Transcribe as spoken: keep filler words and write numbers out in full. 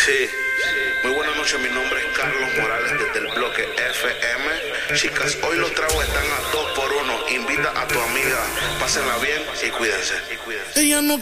Sí, muy buenas noches, mi nombre es Carlos Morales desde el bloque F M. Chicas, hoy los tragos están a dos por uno. Invita a tu amiga, pásenla bien y cuídense. Y cuídense. Ella no